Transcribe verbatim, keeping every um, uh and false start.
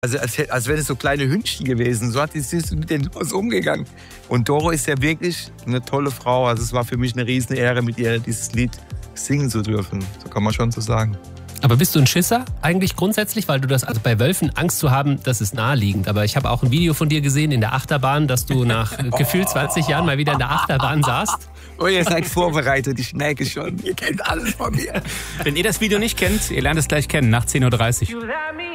Also als, als wären es so kleine Hündchen gewesen. So hat sie mit den Doros umgegangen. Und Doro ist ja wirklich eine tolle Frau. Also es war für mich eine riesen Ehre, mit ihr dieses Lied singen zu dürfen. So kann man schon so sagen. Aber bist du ein Schisser eigentlich grundsätzlich? Weil du das, also bei Wölfen Angst zu haben, das ist naheliegend. Aber ich habe auch ein Video von dir gesehen in der Achterbahn, dass du nach gefühlt zwanzig Jahren mal wieder in der Achterbahn saßt. Oh, ihr seid vorbereitet, ich merke schon. Ihr kennt alles von mir. Wenn ihr das Video nicht kennt, ihr lernt es gleich kennen, nach zehn Uhr dreißig.